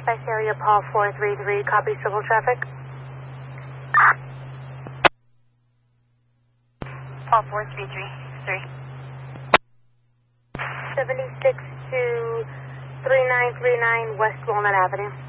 suspect area, Paul 433, copy civil traffic. Paul 433. 76 to 3939 West Walnut Avenue.